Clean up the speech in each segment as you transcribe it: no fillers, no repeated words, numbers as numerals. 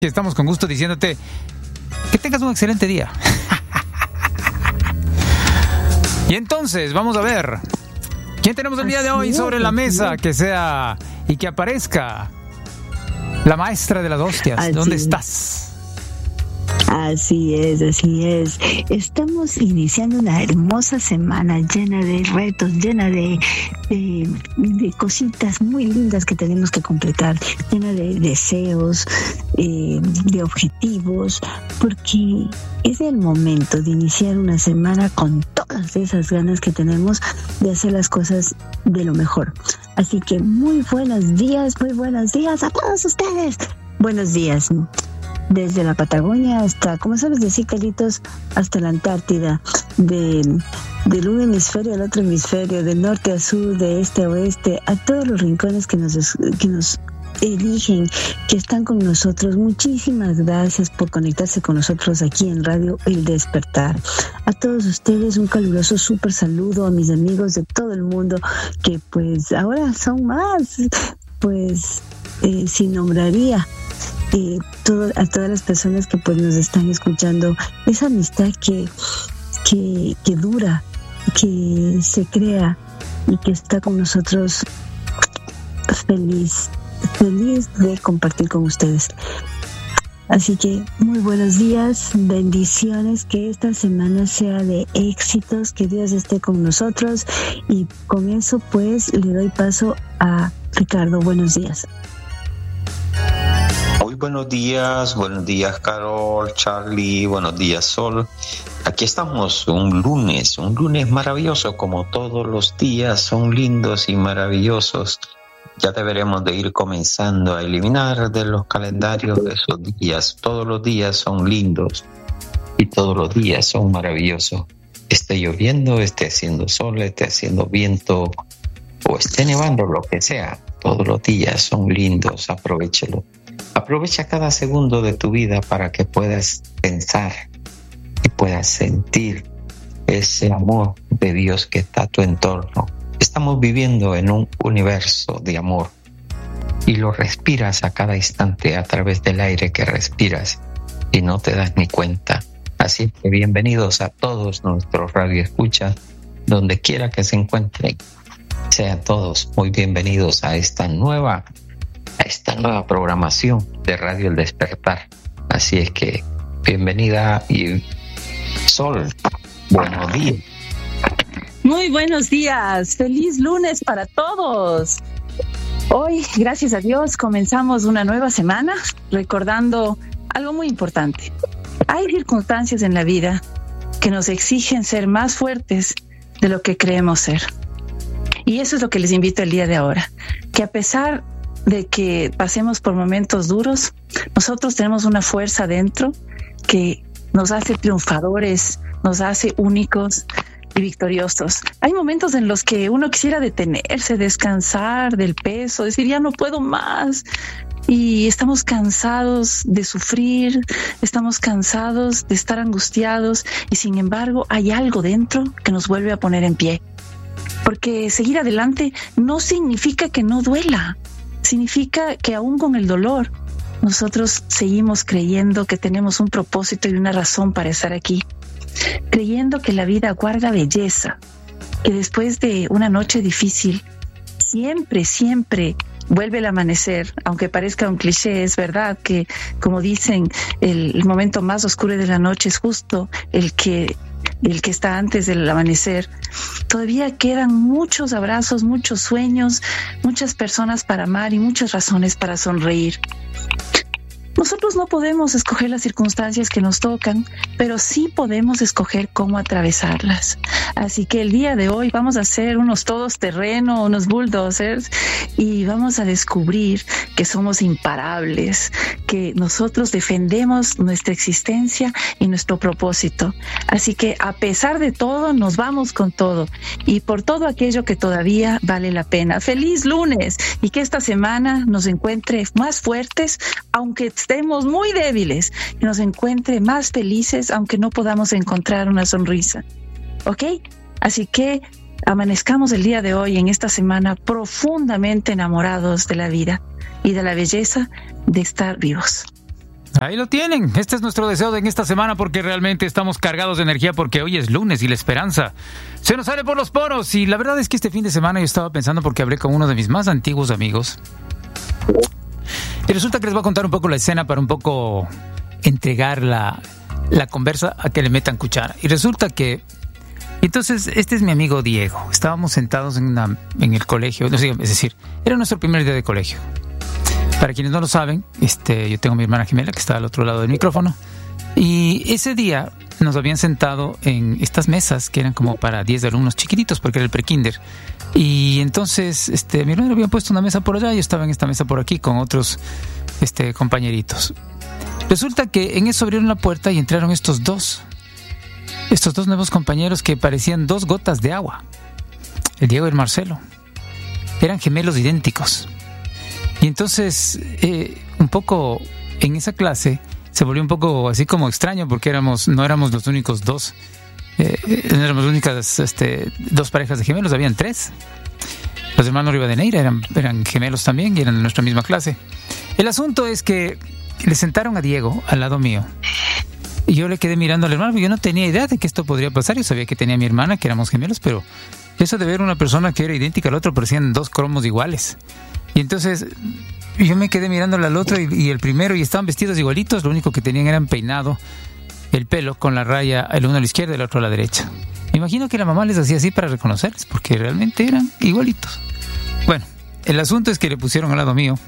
Y estamos con gusto diciéndote que tengas un excelente día. Y entonces, vamos a ver, ¿quién tenemos el día de hoy sobre la mesa? Que sea y que aparezca la maestra de las hostias. ¿Dónde estás? Así es. Estamos iniciando una hermosa semana llena de retos, llena de cositas muy lindas que tenemos que completar, llena de deseos, de objetivos, porque es el momento de iniciar una semana con todas esas ganas que tenemos de hacer las cosas de lo mejor. Así que muy buenos días a todos ustedes. Buenos días. Desde la Patagonia hasta, como sabes decir, Carlitos, hasta la Antártida, del un hemisferio al otro hemisferio, del norte a sur, de este a oeste, a todos los rincones que nos eligen, que están con nosotros. Muchísimas gracias por conectarse con nosotros aquí en Radio El Despertar. A todos ustedes un caluroso súper saludo, a mis amigos de todo el mundo, que pues ahora son más, pues si nombraría a todas las personas que pues nos están escuchando, esa amistad que dura, que se crea y que está con nosotros, feliz de compartir con ustedes. Así que muy buenos días, bendiciones, que esta semana sea de éxitos, que Dios esté con nosotros, y con eso pues le doy paso a Ricardo. Buenos días. Muy buenos días Carol, Charlie, buenos días Sol. Aquí estamos un lunes maravilloso, como todos los días son lindos y maravillosos. Ya deberemos de ir comenzando a eliminar de los calendarios de esos días. Todos los días son lindos y todos los días son maravillosos. Esté lloviendo, esté haciendo sol, esté haciendo viento o esté nevando, lo que sea. Todos los días son lindos, aprovéchelo. Aprovecha cada segundo de tu vida para que puedas pensar y puedas sentir ese amor de Dios que está a tu entorno. Estamos viviendo en un universo de amor y lo respiras a cada instante a través del aire que respiras y no te das ni cuenta. Así que bienvenidos a todos nuestros radioescuchas, donde quiera que se encuentren. Sean todos muy bienvenidos a esta nueva programación de Radio El Despertar. Así es que bienvenida, y Sol, buenos días. Muy buenos días, feliz lunes para todos. Hoy, gracias a Dios, comenzamos una nueva semana recordando algo muy importante. Hay circunstancias en la vida que nos exigen ser más fuertes de lo que creemos ser. Y eso es lo que les invito el día de ahora, que a pesar de que pasemos por momentos duros, nosotros tenemos una fuerza dentro que nos hace triunfadores, nos hace únicos y victoriosos. Hay momentos en los que uno quisiera detenerse, descansar del peso, decir ya no puedo más, y estamos cansados de sufrir, estamos cansados de estar angustiados, y sin embargo hay algo dentro que nos vuelve a poner en pie, porque seguir adelante no significa que no duela. Significa que aún con el dolor, nosotros seguimos creyendo que tenemos un propósito y una razón para estar aquí. Creyendo que la vida guarda belleza, que después de una noche difícil, siempre vuelve el amanecer. Aunque parezca un cliché, es verdad que, como dicen, el momento más oscuro de la noche es justo el que está antes del amanecer. Todavía quedan muchos abrazos, muchos sueños, muchas personas para amar y muchas razones para sonreír. Nosotros no podemos escoger las circunstancias que nos tocan, pero sí podemos escoger cómo atravesarlas. Así que el día de hoy vamos a hacer unos todoterreno, unos bulldozers, y vamos a descubrir que somos imparables, que nosotros defendemos nuestra existencia y nuestro propósito. Así que a pesar de todo, nos vamos con todo, y por todo aquello que todavía vale la pena. ¡Feliz lunes! Y que esta semana nos encuentre más fuertes, aunque estemos muy débiles, y nos encuentre más felices, aunque no podamos encontrar una sonrisa. ¿Ok? Así que amanezcamos el día de hoy, en esta semana, profundamente enamorados de la vida y de la belleza de estar vivos. Ahí lo tienen. Este es nuestro deseo en esta semana, porque realmente estamos cargados de energía, porque hoy es lunes y la esperanza se nos sale por los poros. Y la verdad es que este fin de semana yo estaba pensando, porque hablé con uno de mis más antiguos amigos, y resulta que les voy a contar un poco la escena para un poco entregar la conversa a que le metan cuchara. Y resulta que entonces este es mi amigo Diego. Estábamos sentados en el colegio, es decir, era nuestro primer día de colegio. Para quienes no lo saben, yo tengo a mi hermana gemela que está al otro lado del micrófono, y ese día nos habían sentado en estas mesas que eran como para 10 alumnos chiquititos, porque era el prekinder. Y entonces mi hermana había puesto una mesa por allá y yo estaba en esta mesa por aquí con otros compañeritos. Resulta que en eso abrieron la puerta y entraron estos dos nuevos compañeros que parecían 2 gotas de agua, el Diego y el Marcelo. Eran gemelos idénticos. Y entonces, un poco en esa clase se volvió un poco así como extraño, porque no éramos los únicos dos, no éramos las únicas 2 parejas de gemelos, habían 3. Los hermanos Rivadeneira eran gemelos también y eran de nuestra misma clase. El asunto es que le sentaron a Diego al lado mío y yo le quedé mirando al hermano, porque yo no tenía idea de que esto podría pasar. Yo sabía que tenía a mi hermana, que éramos gemelos, pero eso de ver una persona que era idéntica al otro, parecían 2 cromos iguales. Y entonces yo me quedé mirándole al otro y el primero, y estaban vestidos igualitos, lo único que tenían eran peinado el pelo con la raya, el uno a la izquierda y el otro a la derecha. Me imagino que la mamá les hacía así para reconocerles, porque realmente eran igualitos. Bueno, el asunto es que le pusieron al lado mío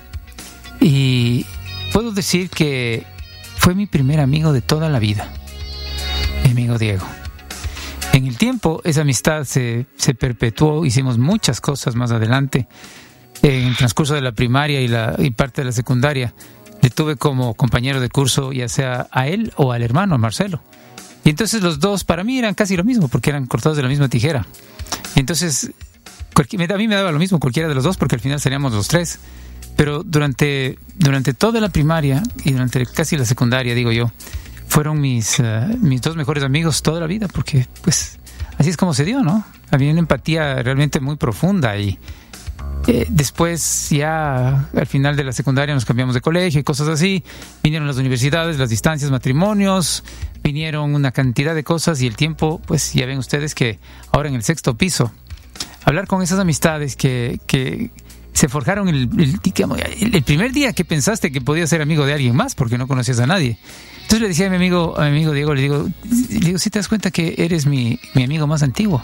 y puedo decir que fue mi primer amigo de toda la vida, mi amigo Diego. En el tiempo esa amistad se perpetuó, hicimos muchas cosas más adelante. En el transcurso de la primaria y parte de la secundaria, le tuve como compañero de curso ya sea a él o al hermano, a Marcelo. Y entonces los dos para mí eran casi lo mismo, porque eran cortados de la misma tijera. Y entonces a mí me daba lo mismo cualquiera de los dos, porque al final seríamos los 3. Pero durante toda la primaria y durante casi la secundaria, digo yo, fueron mis 2 mejores amigos toda la vida, porque pues así es como se dio, ¿no? Había una empatía realmente muy profunda. Y después, ya al final de la secundaria, nos cambiamos de colegio y cosas así. Vinieron las universidades, las distancias, matrimonios, vinieron una cantidad de cosas, y el tiempo, pues ya ven ustedes que ahora en el 6º piso, hablar con esas amistades que se forjaron el primer día que pensaste que podías ser amigo de alguien más, porque no conocías a nadie. Entonces le decía a mi amigo Diego, le digo, ¿sí te das cuenta que eres mi amigo más antiguo?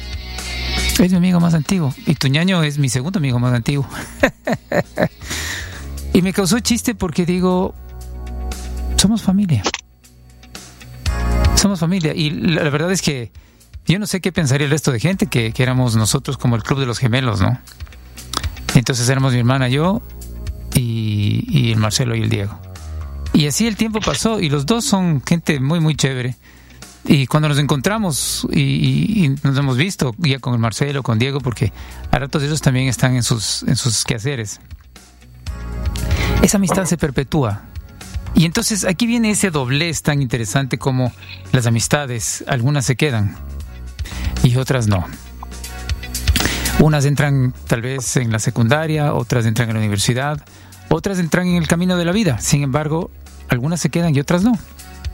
Es mi amigo más antiguo. Y tu ñaño es mi segundo amigo más antiguo. Y me causó chiste, porque digo, somos familia. Somos familia. Y la verdad es que yo no sé qué pensaría el resto de gente, que éramos nosotros como el club de los gemelos, ¿no? Entonces éramos mi hermana, yo y el Marcelo y el Diego. Y así el tiempo pasó, y los dos son gente muy, muy chévere. Y cuando nos encontramos y nos hemos visto ya con el Marcelo, con Diego, porque a ratos ellos también están en sus quehaceres, esa amistad se perpetúa. Y entonces aquí viene ese doblez tan interesante, como las amistades, algunas se quedan y otras no. Unas entran tal vez en la secundaria, otras entran en la universidad, otras entran en el camino de la vida. Sin embargo, algunas se quedan y otras no.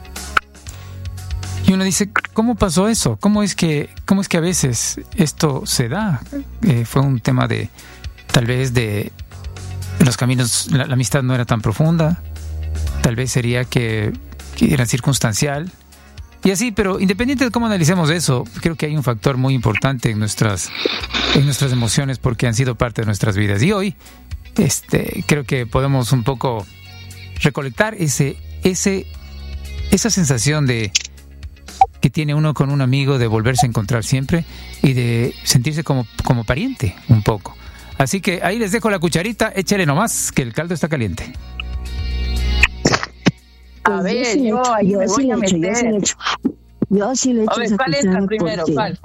Y uno dice, ¿cómo pasó eso? ¿Cómo es que a veces esto se da? Fue un tema de, tal vez, de los caminos, la amistad no era tan profunda, tal vez sería que era circunstancial, y así. Pero independiente de cómo analicemos eso, creo que hay un factor muy importante en nuestras emociones, porque han sido parte de nuestras vidas. Y hoy, creo que podemos un poco recolectar esa sensación que tiene uno con un amigo, de volverse a encontrar siempre y de sentirse como pariente un poco. Así que ahí les dejo la cucharita, échale nomás, que el caldo está caliente. A ver, yo sí le echo. Yo sí le echo. A ver, ¿cuál entra primero? ¿Cuál?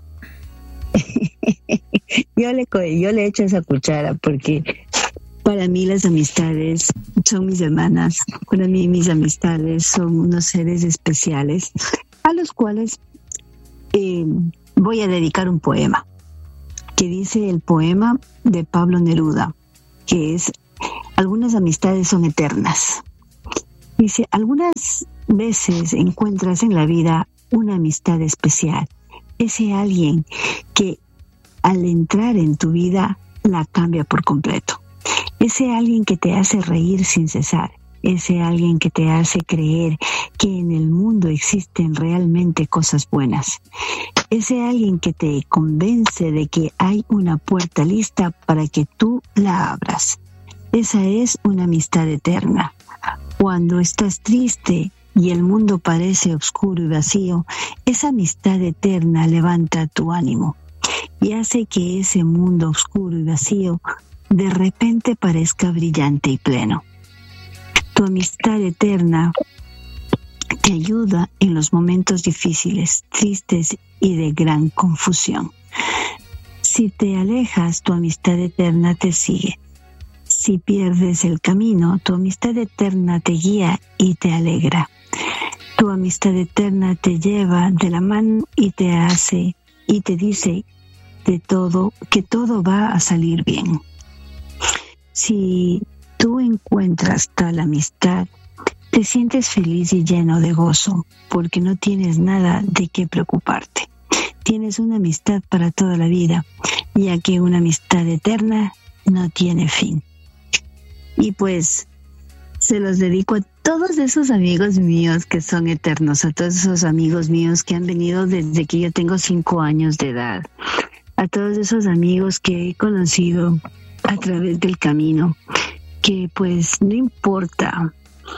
Yo le echo esa cuchara, porque para mí las amistades son mis hermanas. Para mí mis amistades son unos seres especiales, a los cuales voy a dedicar un poema, que dice el poema de Pablo Neruda, que es: algunas amistades son eternas. Dice, algunas veces encuentras en la vida una amistad especial. Ese alguien que al entrar en tu vida la cambia por completo. Ese alguien que te hace reír sin cesar. Ese alguien que te hace creer que en el mundo existen realmente cosas buenas. Ese alguien que te convence de que hay una puerta lista para que tú la abras. Esa es una amistad eterna. Cuando estás triste y el mundo parece oscuro y vacío, esa amistad eterna levanta tu ánimo y hace que ese mundo oscuro y vacío de repente parezca brillante y pleno. Tu amistad eterna te ayuda en los momentos difíciles, tristes y de gran confusión. Si te alejas, tu amistad eterna te sigue. Si pierdes el camino, tu amistad eterna te guía y te alegra. Tu amistad eterna te lleva de la mano y te hace y te dice de todo que todo va a salir bien. Si tú encuentras tal amistad, te sientes feliz y lleno de gozo, porque no tienes nada de qué preocuparte. Tienes una amistad para toda la vida, ya que una amistad eterna no tiene fin. Y pues se los dedico a todos esos amigos míos que son eternos, a todos esos amigos míos que han venido desde que yo tengo 5 años de edad, a todos esos amigos que he conocido a través del camino, que pues no importa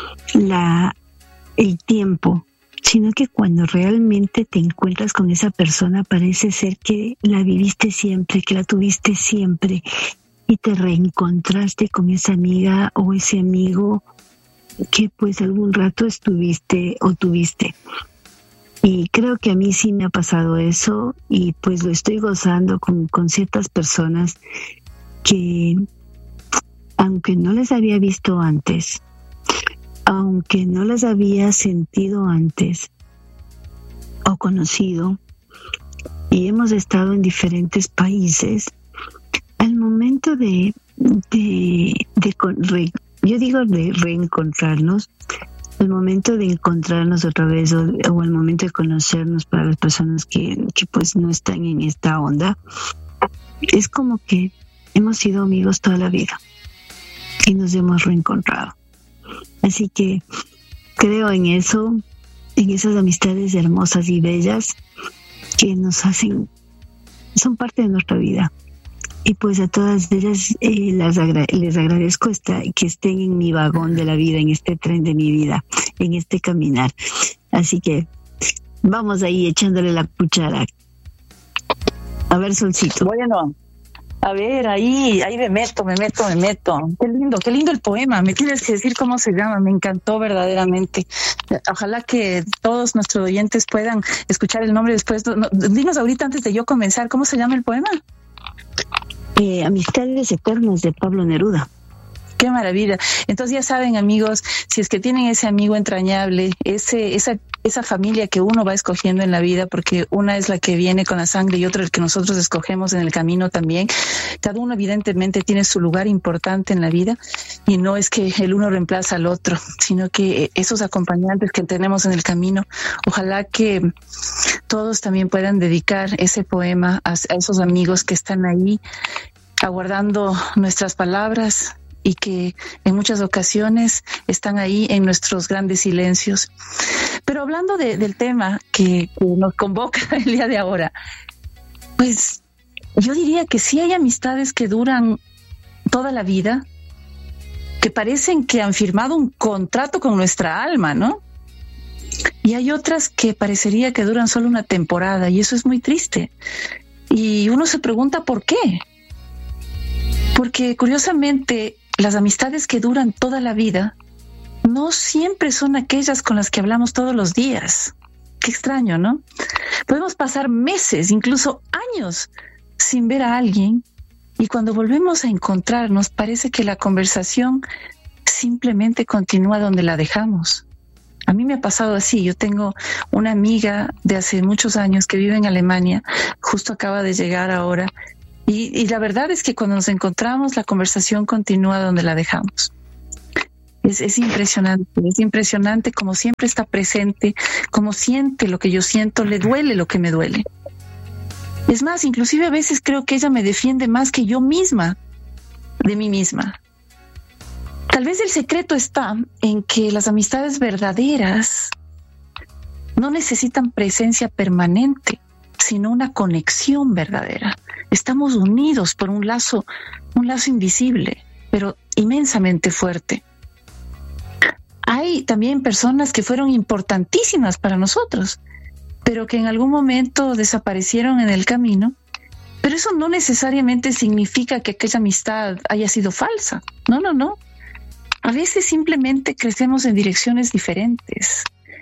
el tiempo, sino que cuando realmente te encuentras con esa persona parece ser que la viviste siempre, que la tuviste siempre y te reencontraste con esa amiga o ese amigo que pues algún rato estuviste o tuviste. Y creo que a mí sí me ha pasado eso y pues lo estoy gozando con ciertas personas que aunque no las había visto antes, aunque no las había sentido antes o conocido, y hemos estado en diferentes países, al momento de reencontrarnos, el momento de encontrarnos otra vez o el momento de conocernos para las personas que pues no están en esta onda, es como que hemos sido amigos toda la vida y nos hemos reencontrado. Así que creo en eso, en esas amistades hermosas y bellas que nos hacen, son parte de nuestra vida. Y pues a todas ellas les agradezco que estén en mi vagón de la vida, en este tren de mi vida, en este caminar. Así que vamos ahí echándole la cuchara. A ver, Solcito. Bueno, a ver, ahí me meto. Qué lindo el poema. Me tienes que decir cómo se llama. Me encantó verdaderamente. Ojalá que todos nuestros oyentes puedan escuchar el nombre después. Dinos ahorita antes de yo comenzar, ¿cómo se llama el poema? Amistades eternas, de Pablo Neruda. Qué maravilla. Entonces ya saben, amigos, si es que tienen ese amigo entrañable, esa familia que uno va escogiendo en la vida, porque una es la que viene con la sangre y otra el que nosotros escogemos en el camino también. Cada uno evidentemente tiene su lugar importante en la vida y no es que el uno reemplaza al otro, sino que esos acompañantes que tenemos en el camino, ojalá que todos también puedan dedicar ese poema a esos amigos que están ahí aguardando nuestras palabras y que en muchas ocasiones están ahí en nuestros grandes silencios. Pero hablando del tema que nos convoca el día de ahora, pues yo diría que sí hay amistades que duran toda la vida, que parecen que han firmado un contrato con nuestra alma, ¿no? Y hay otras que parecería que duran solo una temporada, y eso es muy triste. Y uno se pregunta ¿por qué? Porque curiosamente las amistades que duran toda la vida no siempre son aquellas con las que hablamos todos los días. Qué extraño, ¿no? Podemos pasar meses, incluso años, sin ver a alguien, y cuando volvemos a encontrarnos parece que la conversación simplemente continúa donde la dejamos. A mí me ha pasado así. Yo tengo una amiga de hace muchos años que vive en Alemania, justo acaba de llegar ahora, y la verdad es que cuando nos encontramos la conversación continúa donde la dejamos. Es impresionante como siempre está presente, como siente lo que yo siento, le duele lo que me duele. Es más, inclusive a veces creo que ella me defiende más que yo misma, de mí misma. Tal vez el secreto está en que las amistades verdaderas no necesitan presencia permanente, sino una conexión verdadera. Estamos unidos por un lazo invisible, pero inmensamente fuerte. Hay también personas que fueron importantísimas para nosotros, pero que en algún momento desaparecieron en el camino. Pero eso no necesariamente significa que aquella amistad haya sido falsa. No. A veces simplemente crecemos en direcciones diferentes.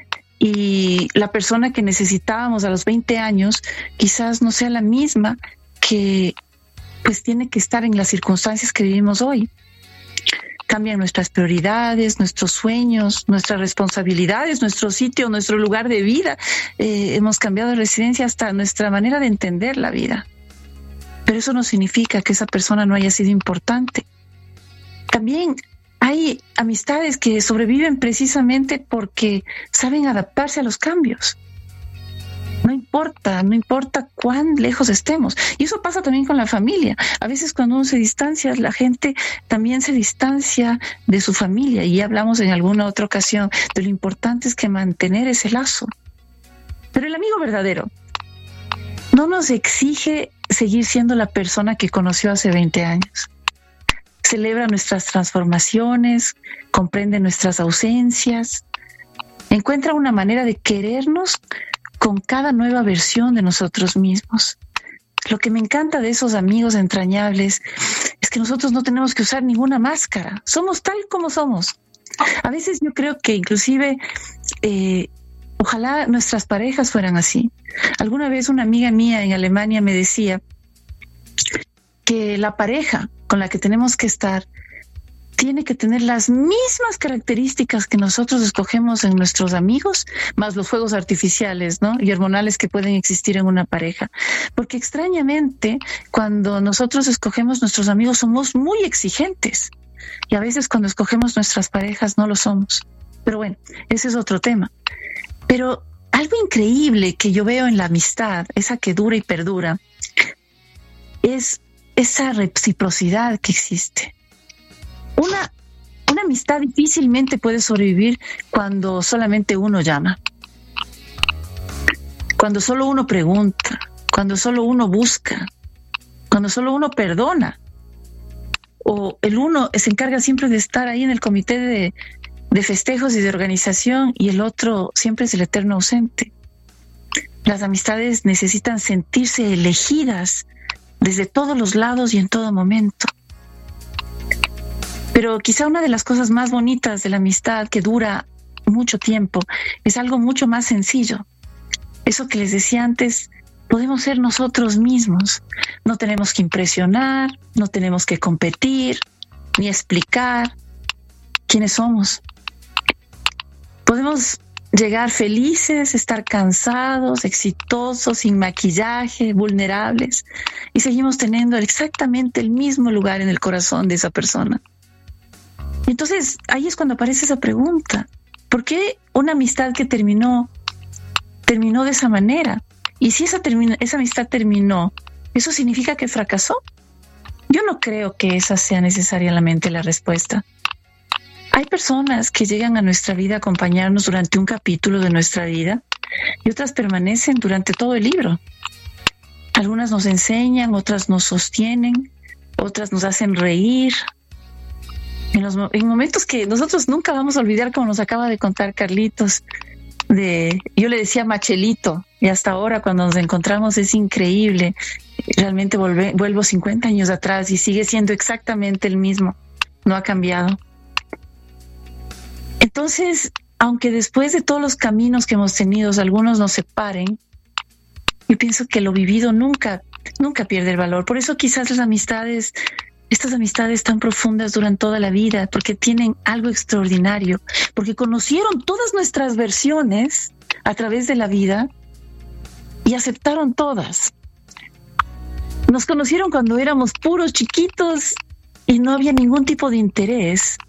Y la persona que necesitábamos a los 20 años quizás no sea la misma que pues tiene que estar en las circunstancias que vivimos hoy. Cambian nuestras prioridades, nuestros sueños, nuestras responsabilidades, nuestro sitio, nuestro lugar de vida. Hemos cambiado de residencia, hasta nuestra manera de entender la vida. Pero eso no significa que esa persona no haya sido importante. También hay amistades que sobreviven precisamente porque saben adaptarse a los cambios. No importa cuán lejos estemos. Y eso pasa también con la familia. A veces cuando uno se distancia, la gente también se distancia de su familia. Y ya hablamos en alguna otra ocasión de lo importante es que mantener ese lazo. Pero el amigo verdadero no nos exige seguir siendo la persona que conoció hace 20 años. Celebra nuestras transformaciones, comprende nuestras ausencias, encuentra una manera de querernos con cada nueva versión de nosotros mismos. Lo que me encanta de esos amigos entrañables es que nosotros no tenemos que usar ninguna máscara. Somos tal como somos. A veces yo creo que inclusive ojalá nuestras parejas fueran así. Alguna vez una amiga mía en Alemania me decía que la pareja con la que tenemos que estar tiene que tener las mismas características que nosotros escogemos en nuestros amigos, más los fuegos artificiales, ¿no? Y hormonales que pueden existir en una pareja. Porque extrañamente, cuando nosotros escogemos nuestros amigos, somos muy exigentes. Y a veces cuando escogemos nuestras parejas, no lo somos. Pero bueno, ese es otro tema. Pero algo increíble que yo veo en la amistad, esa que dura y perdura, es esa reciprocidad que existe. Una amistad difícilmente puede sobrevivir cuando solamente uno llama, cuando solo uno pregunta, cuando solo uno busca, cuando solo uno perdona, o el uno se encarga siempre de estar ahí en el comité de festejos y de organización y el otro siempre es el eterno ausente. Las amistades necesitan sentirse elegidas desde todos los lados y en todo momento. Pero quizá una de las cosas más bonitas de la amistad que dura mucho tiempo es algo mucho más sencillo. Eso que les decía antes, podemos ser nosotros mismos. No tenemos que impresionar, no tenemos que competir, ni explicar quiénes somos. Podemos llegar felices, estar cansados, exitosos, sin maquillaje, vulnerables, y seguimos teniendo exactamente el mismo lugar en el corazón de esa persona. Entonces, ahí es cuando aparece esa pregunta. ¿Por qué una amistad que terminó de esa manera? Y si esa amistad terminó, ¿eso significa que fracasó? Yo no creo que esa sea necesariamente la respuesta. Hay personas que llegan a nuestra vida a acompañarnos durante un capítulo de nuestra vida y otras permanecen durante todo el libro. Algunas nos enseñan, otras nos sostienen, otras nos hacen reír. En momentos que nosotros nunca vamos a olvidar, como nos acaba de contar Carlitos, yo le decía Machelito, y hasta ahora cuando nos encontramos es increíble. Realmente vuelvo 50 años atrás y sigue siendo exactamente el mismo, no ha cambiado. Entonces, aunque después de todos los caminos que hemos tenido, algunos nos separen, yo pienso que lo vivido nunca pierde el valor. Por eso quizás estas amistades tan profundas duran toda la vida, porque tienen algo extraordinario, porque conocieron todas nuestras versiones a través de la vida y aceptaron todas. Nos conocieron cuando éramos puros chiquitos y no había ningún tipo de interés.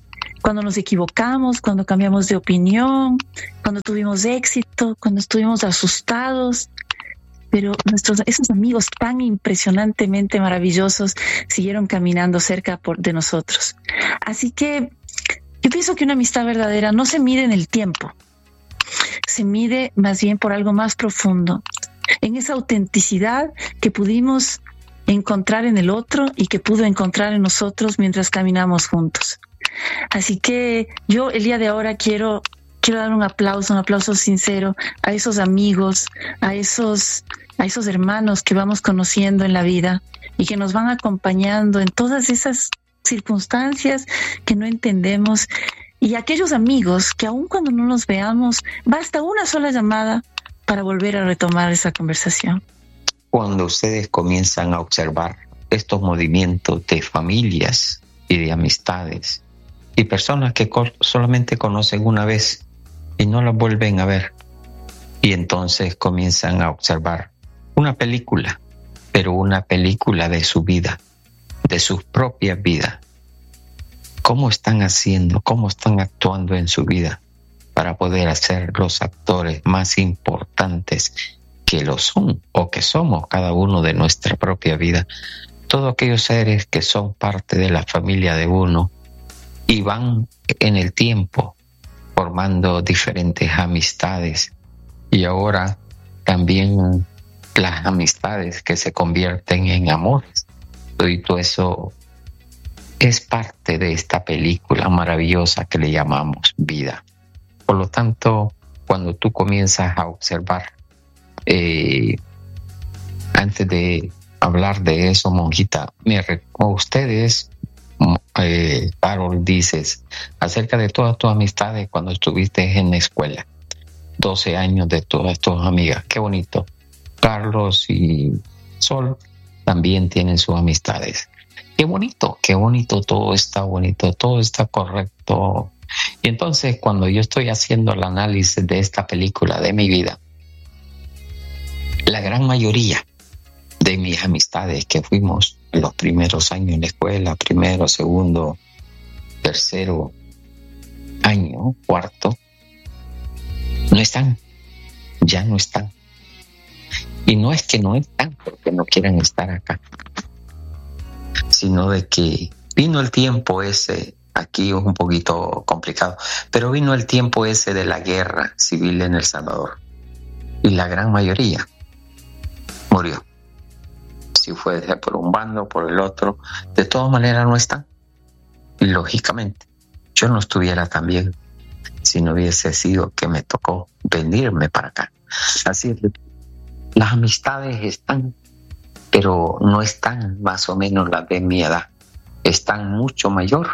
cuando nos equivocamos, cuando cambiamos de opinión, cuando tuvimos éxito, cuando estuvimos asustados. Pero esos amigos tan impresionantemente maravillosos siguieron caminando cerca de nosotros. Así que yo pienso que una amistad verdadera no se mide en el tiempo, se mide más bien por algo más profundo, en esa autenticidad que pudimos encontrar en el otro y que pudo encontrar en nosotros mientras caminamos juntos. Así que yo el día de ahora quiero dar un aplauso sincero a esos amigos, a esos hermanos que vamos conociendo en la vida y que nos van acompañando en todas esas circunstancias que no entendemos, y aquellos amigos que aun cuando no nos veamos, basta una sola llamada para volver a retomar esa conversación. Cuando ustedes comienzan a observar estos movimientos de familias y de amistades y personas que solamente conocen una vez y no las vuelven a ver, y entonces comienzan a observar una película, pero una película de su vida, de sus propias vidas. ¿Cómo están haciendo, cómo están actuando en su vida para poder ser los actores más importantes que lo son o que somos cada uno de nuestra propia vida? Todos aquellos seres que son parte de la familia de uno y van en el tiempo formando diferentes amistades, y ahora también las amistades que se convierten en amores. Y todo eso es parte de esta película maravillosa que le llamamos vida. Por lo tanto, cuando tú comienzas a observar, antes de hablar de eso, monjita, ustedes, Carol, dices acerca de todas tus amistades cuando estuviste en la escuela, 12 años de todas tus amigas. Qué bonito. Carlos y Sol también tienen sus amistades. Qué bonito, todo está correcto. Y entonces, cuando yo estoy haciendo el análisis de esta película de mi vida, la gran mayoría de mis amistades que fuimos en los primeros años en la escuela, primero, segundo, tercero año, cuarto, ya no están. Y no es que no están porque no quieran estar acá, sino de que vino el tiempo ese, aquí es un poquito complicado, pero vino el tiempo ese de la guerra civil en El Salvador, y la gran mayoría murió. Si fue por un bando o por el otro, de todas maneras no están. Y lógicamente, yo no estuviera tan bien si no hubiese sido que me tocó venirme para acá. Así es, las amistades están, pero no están más o menos las de mi edad. Están mucho mayor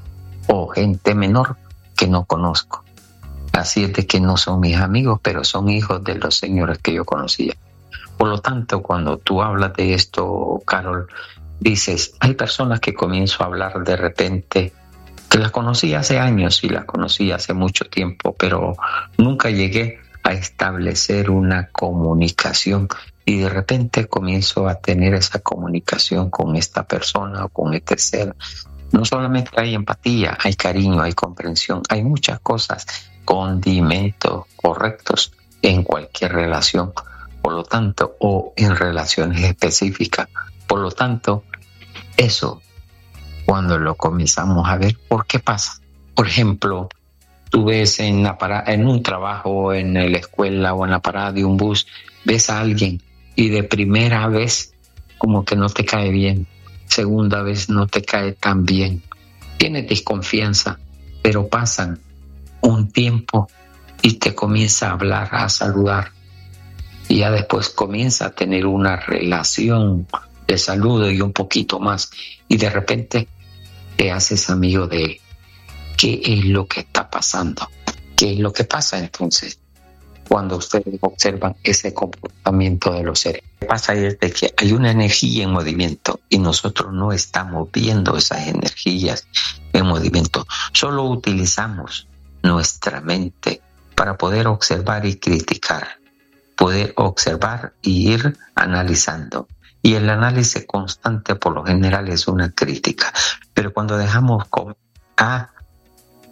o gente menor que no conozco. Así es de que no son mis amigos, pero son hijos de los señores que yo conocía. Por lo tanto, cuando tú hablas de esto, Carol, dices, hay personas que comienzo a hablar de repente, que las conocí hace años y las conocí hace mucho tiempo, pero nunca llegué a establecer una comunicación, y de repente comienzo a tener esa comunicación con esta persona o con este ser. No solamente hay empatía, hay cariño, hay comprensión, hay muchas cosas, condimentos correctos en cualquier relación, por lo tanto, o en relaciones específicas. Por lo tanto, eso, cuando lo comenzamos a ver, ¿por qué pasa? Por ejemplo, tú ves en un trabajo, en la escuela o en la parada de un bus, ves a alguien y de primera vez como que no te cae bien, segunda vez no te cae tan bien, tienes desconfianza, pero pasan un tiempo y te comienza a hablar, a saludar, y ya después comienza a tener una relación de saludo y un poquito más, y de repente te haces amigo de él. ¿Qué es lo que está pasando? ¿Qué es lo que pasa entonces cuando ustedes observan ese comportamiento de los seres? Lo que pasa es de que hay una energía en movimiento y nosotros no estamos viendo esas energías en movimiento. Solo utilizamos nuestra mente para poder observar y criticar, poder observar y ir analizando. Y el análisis constante por lo general es una crítica. Pero cuando dejamos a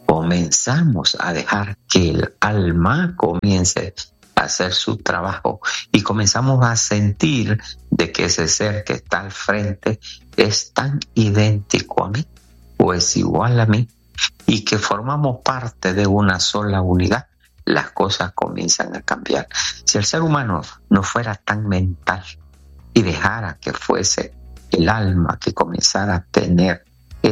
comenzamos a dejar que el alma comience a hacer su trabajo y comenzamos a sentir de que ese ser que está al frente es tan idéntico a mí o es igual a mí y que formamos parte de una sola unidad, las cosas comienzan a cambiar. Si el ser humano no fuera tan mental y dejara que fuese el alma que comenzara a tener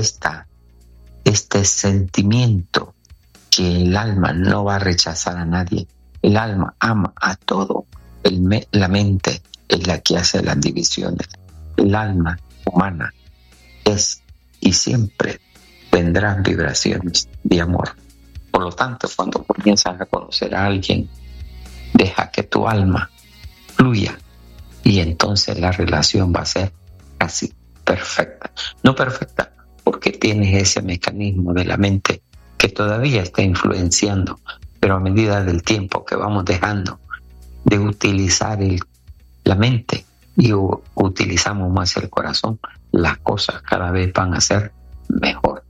este sentimiento que el alma no va a rechazar a nadie, el alma ama a todo, la mente es la que hace las divisiones, el alma humana es y siempre tendrá vibraciones de amor. Por lo tanto, cuando comienzas a conocer a alguien, deja que tu alma fluya y entonces la relación va a ser casi perfecta. No perfecta porque tienes ese mecanismo de la mente que todavía está influenciando, pero a medida del tiempo que vamos dejando de utilizar la mente y utilizamos más el corazón, las cosas cada vez van a ser mejor.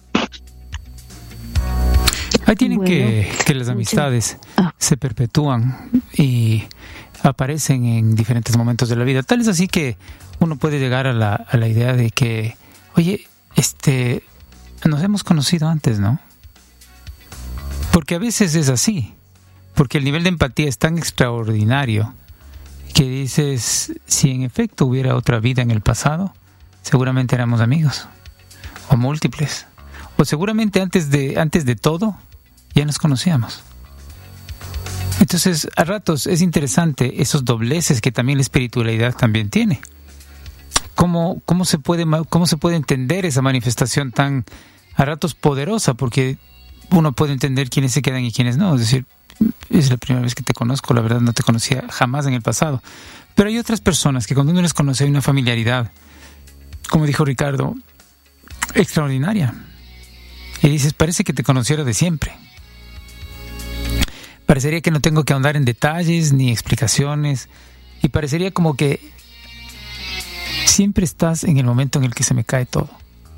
Ahí tienen que las amistades se perpetúan y aparecen en diferentes momentos de la vida. Tal es así que uno puede llegar a la idea de que, oye, nos hemos conocido antes, ¿no? Porque a veces es así, porque el nivel de empatía es tan extraordinario que dices, si en efecto hubiera otra vida en el pasado, seguramente éramos amigos, o múltiples, o seguramente antes de todo ya nos conocíamos. Entonces, a ratos es interesante esos dobleces que también la espiritualidad también tiene. ¿Cómo se puede entender esa manifestación tan a ratos poderosa? Porque uno puede entender quiénes se quedan y quiénes no. Es decir, es la primera vez que te conozco, la verdad no te conocía jamás en el pasado. Pero hay otras personas que cuando uno les conoce hay una familiaridad, como dijo Ricardo, extraordinaria. Y dices, parece que te conociera de siempre. Parecería que no tengo que ahondar en detalles ni explicaciones. Y parecería como que siempre estás en el momento en el que se me cae todo.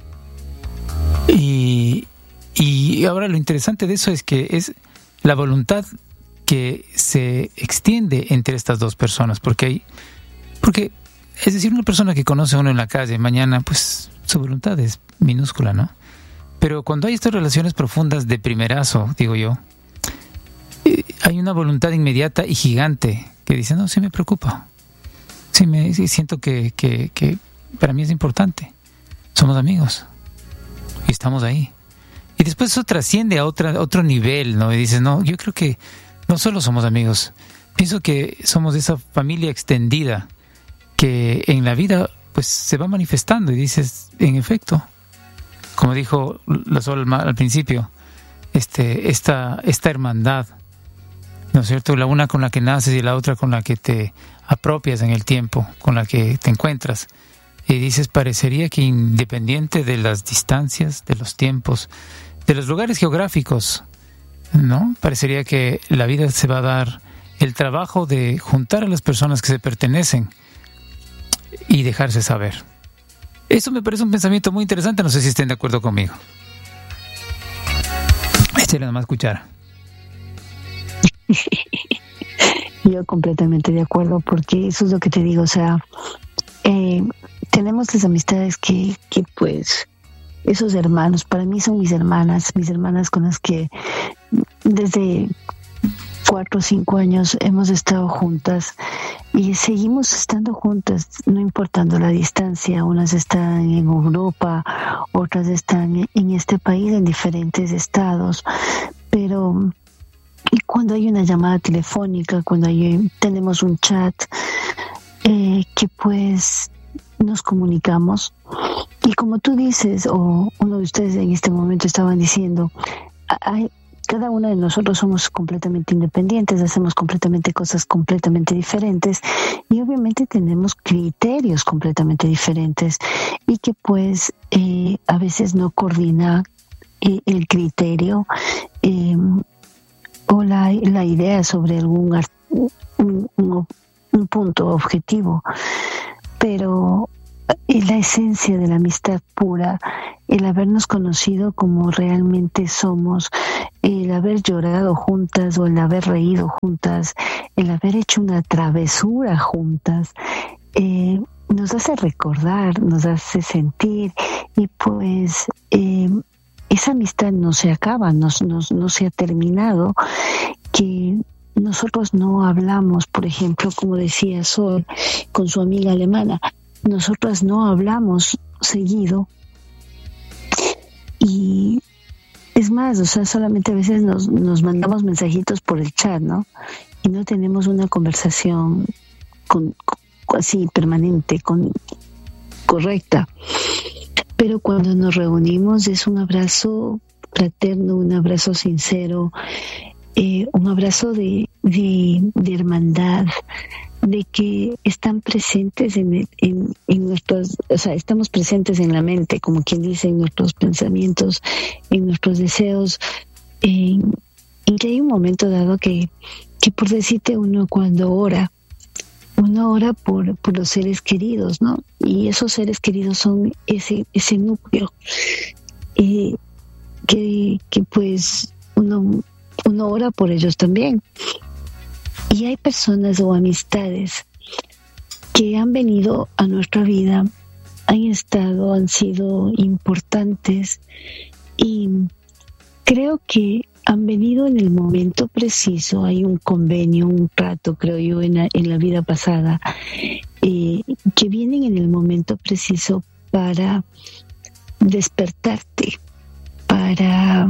Y ahora lo interesante de eso es que es la voluntad que se extiende entre estas dos personas. Porque es decir, una persona que conoce a uno en la calle, mañana, pues su voluntad es minúscula, ¿no? Pero cuando hay estas relaciones profundas de primerazo, digo yo, hay una voluntad inmediata y gigante que dice, no, sí me preocupa. Sí siento que para mí es importante. Somos amigos. Y estamos ahí. Y después eso trasciende a otro nivel, ¿no? Y dices, no, yo creo que no solo somos amigos. Pienso que somos esa familia extendida que en la vida pues se va manifestando. Y dices, en efecto, como dijo la Sol al principio, esta hermandad, ¿no es cierto? La una con la que naces y la otra con la que te apropias en el tiempo, con la que te encuentras. Y dices, parecería que independiente de las distancias, de los tiempos, de los lugares geográficos, ¿no? Parecería que la vida se va a dar el trabajo de juntar a las personas que se pertenecen y dejarse saber. Eso me parece un pensamiento muy interesante, no sé si estén de acuerdo conmigo. Échale nomás cuchara. Yo completamente de acuerdo, porque eso es lo que te digo, o sea, tenemos las amistades que pues esos hermanos, para mí son mis hermanas con las que desde 4 o 5 años hemos estado juntas y seguimos estando juntas, no importando la distancia. Unas están en Europa, otras están en este país, en diferentes estados, pero y cuando hay una llamada telefónica, cuando tenemos un chat, que pues nos comunicamos. Y como tú dices, o uno de ustedes en este momento estaban diciendo, cada uno de nosotros somos completamente independientes, hacemos completamente cosas completamente diferentes y obviamente tenemos criterios completamente diferentes y que pues a veces no coordina el criterio o la idea sobre un punto objetivo. Pero la esencia de la amistad pura, el habernos conocido como realmente somos, el haber llorado juntas o el haber reído juntas, el haber hecho una travesura juntas, nos hace recordar, nos hace sentir, y pues esa amistad no se acaba, no se ha terminado, que nosotros no hablamos, por ejemplo, como decía Sol con su amiga alemana, nosotras no hablamos seguido, y es más, o sea, solamente a veces nos mandamos mensajitos por el chat, ¿no? Y no tenemos una conversación así permanente, correcta. Pero cuando nos reunimos es un abrazo fraterno, un abrazo sincero, un abrazo de hermandad, de que están presentes en nuestros, o sea, estamos presentes en la mente, como quien dice, en nuestros pensamientos, en nuestros deseos, y que hay un momento dado que por decirte, uno cuando ora por los seres queridos, ¿no? Y esos seres queridos son ese núcleo que pues uno ora por ellos también. Y hay personas o amistades que han venido a nuestra vida, han sido importantes, y creo que han venido en el momento preciso. Hay un convenio, un trato, creo yo, en la vida pasada, que vienen en el momento preciso para despertarte, para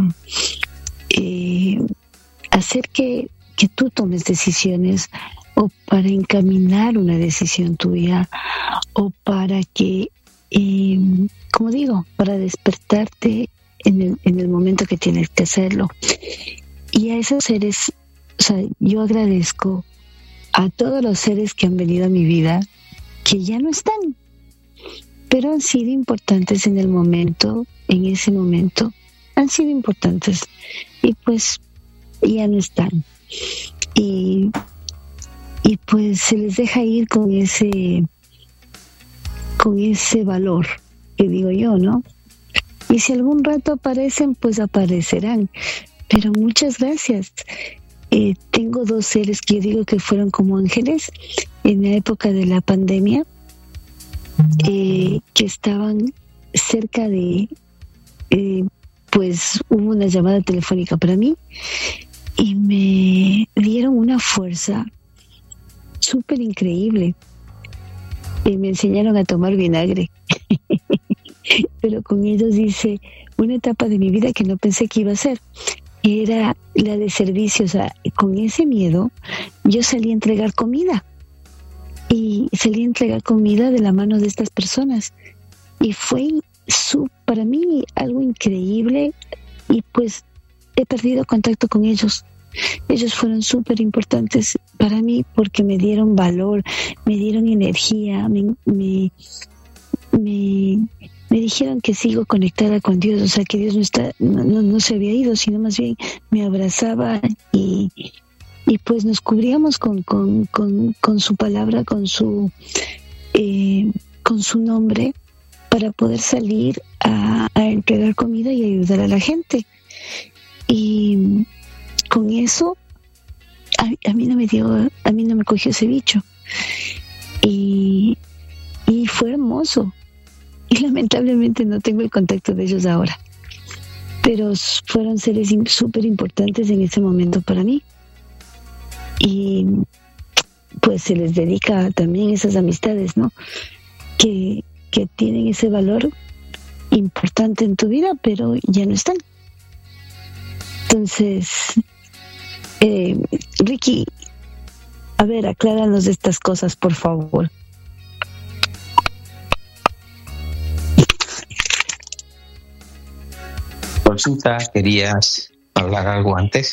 hacer que tú tomes decisiones, o para encaminar una decisión tuya, o para que, como digo, para despertarte en el momento que tienes que hacerlo. Y a esos seres, o sea, yo agradezco a todos los seres que han venido a mi vida, que ya no están, pero han sido importantes en ese momento, han sido importantes, y pues ya no están. Y pues se les deja ir con ese valor que digo yo, ¿no? Y si algún rato aparecen, pues aparecerán. Pero muchas gracias. Tengo 2 seres que yo digo que fueron como ángeles en la época de la pandemia, que estaban cerca de, pues hubo una llamada telefónica para mí, y me dieron una fuerza súper increíble. Me enseñaron a tomar vinagre. Pero con ellos hice una etapa de mi vida que no pensé que iba a ser. Era la de servicio. O sea, con ese miedo yo salí a entregar comida. Y salí a entregar comida de la mano de estas personas. Y fue para mí algo increíble. Y pues he perdido contacto con ellos. Ellos fueron súper importantes para mí porque me dieron valor, me dieron energía, me dijeron que sigo conectada con Dios, o sea, que Dios no se había ido, sino más bien me abrazaba, y pues nos cubríamos con su palabra, con su nombre, para poder salir a entregar comida y ayudar a la gente. Y con eso a mí no me cogió ese bicho, y fue hermoso. Y lamentablemente no tengo el contacto de ellos ahora, pero fueron seres súper importantes en ese momento para mí, y pues se les dedica también esas amistades, ¿no? Que tienen ese valor importante en tu vida, pero ya no están. Entonces, Ricky, a ver, acláranos de estas cosas, por favor. Solcita, ¿querías hablar algo antes?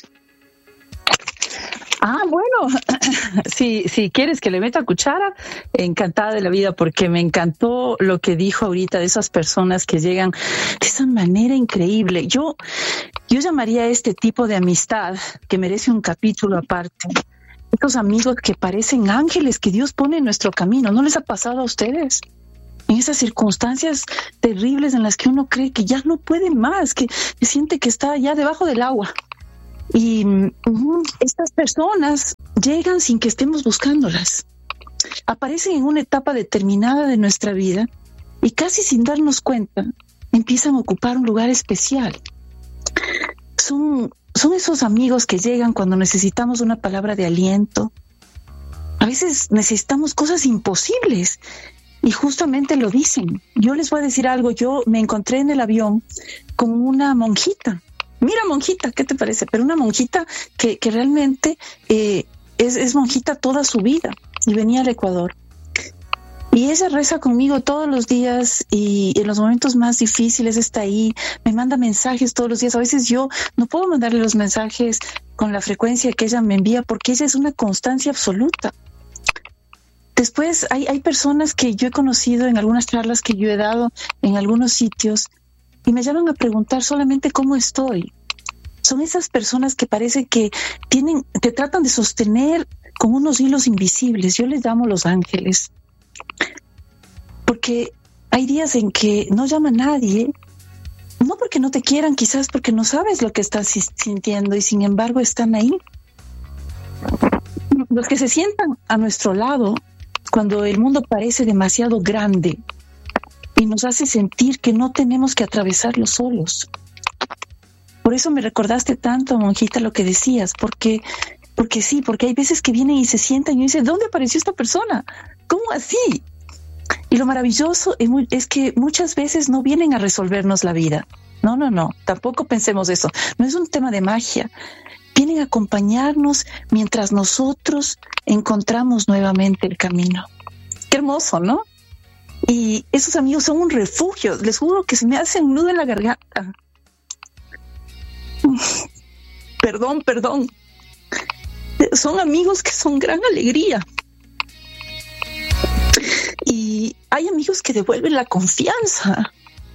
Bueno, si quieres que le meta cuchara, encantada de la vida, porque me encantó lo que dijo ahorita de esas personas que llegan de esa manera increíble. Yo llamaría a este tipo de amistad, que merece un capítulo aparte, estos amigos que parecen ángeles que Dios pone en nuestro camino. ¿No les ha pasado a ustedes? en esas circunstancias terribles en las que uno cree que ya no puede más, que siente que está ya debajo del agua. Y estas personas llegan sin que estemos buscándolas. Aparecen en una etapa determinada de nuestra vida y casi sin darnos cuenta empiezan a ocupar un lugar especial. Son esos amigos que llegan cuando necesitamos una palabra de aliento. A veces necesitamos cosas imposibles y justamente lo dicen. Yo les voy a decir algo. Yo me encontré en el avión con una monjita. Mira, monjita, ¿qué te parece? Pero una monjita que realmente es monjita toda su vida y venía al Ecuador. Y ella reza conmigo todos los días y en los momentos más difíciles está ahí, me manda mensajes todos los días. A veces yo no puedo mandarle los mensajes con la frecuencia que ella me envía porque ella es una constancia absoluta. Después hay personas que yo he conocido en algunas charlas que yo he dado en algunos sitios y me llaman a preguntar solamente cómo estoy. Son esas personas que parece que te tratan de sostener con unos hilos invisibles. Yo les llamo los ángeles. Porque hay días en que no llama a nadie, no porque no te quieran, quizás porque no sabes lo que estás sintiendo y sin embargo están ahí. Los que se sientan a nuestro lado cuando el mundo parece demasiado grande y nos hace sentir que no tenemos que atravesarlo solos. Por eso me recordaste tanto, monjita, lo que decías, porque hay veces que vienen y se sientan y dicen, ¿dónde apareció esta persona? ¿Cómo así? Y lo maravilloso es que muchas veces no vienen a resolvernos la vida. No, tampoco pensemos eso. No es un tema de magia. Vienen a acompañarnos mientras nosotros encontramos nuevamente el camino. Qué hermoso, ¿no? Y esos amigos son un refugio. Les juro que se me hace un nudo en la garganta. Perdón. Son amigos que son gran alegría. Y hay amigos que devuelven la confianza.